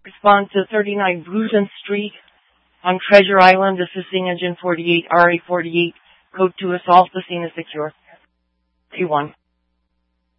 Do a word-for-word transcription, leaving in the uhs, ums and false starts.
Respond to thirty-nine Bruton Street on Treasure Island, assisting Engine forty-eight, R A forty-eight, code to assault, the scene is secure. T one.